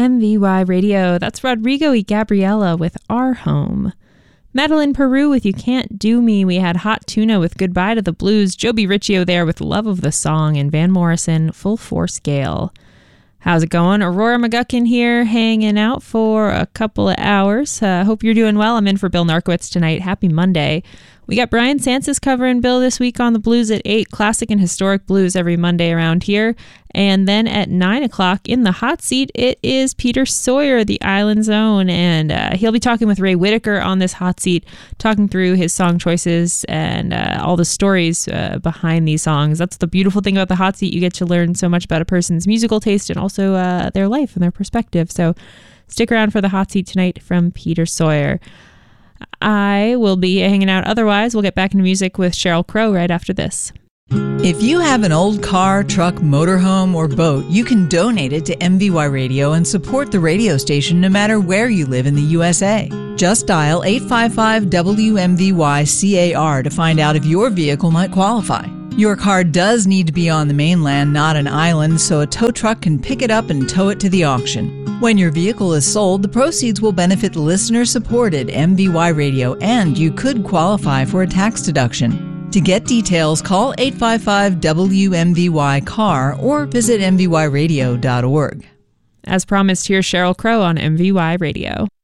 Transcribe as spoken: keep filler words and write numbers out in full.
M V Y Radio. That's Rodrigo y Gabriela with Our Home. Madeline Peru with You Can't Do Me. We had Hot Tuna with Goodbye to the Blues. Joby Riccio there with Love of the Song. And Van Morrison, Full Force Gale. How's it going? Aurora McGuckin here, hanging out for a couple of hours. Uh, hope you're doing well. I'm in for Bill Narkowitz tonight. Happy Monday. We got Brian Sansis covering Bill this week on the Blues at eight. Classic and historic blues every Monday around here. And then at nine o'clock in the hot seat, it is Peter Sawyer, the Island Zone. And uh, he'll be talking with Ray Whitaker on this hot seat, talking through his song choices and uh, all the stories uh, behind these songs. That's the beautiful thing about the hot seat. You get to learn so much about a person's musical taste and also uh, their life and their perspective. So stick around for the hot seat tonight from Peter Sawyer. I will be hanging out otherwise. We'll get back into music with Sheryl Crow right after this. If you have an old car, truck, motorhome, or boat, you can donate it to M V Y Radio and support the radio station no matter where you live in the U S A. Just dial eight five five W M V Y C A R to find out if your vehicle might qualify. Your car does need to be on the mainland, not an island, so a tow truck can pick it up and tow it to the auction. When your vehicle is sold, the proceeds will benefit listener-supported M V Y Radio, and you could qualify for a tax deduction. To get details, call eight five five W M V Y C A R or visit M V Y radio dot org. As promised, here's Sheryl Crow on M V Y Radio.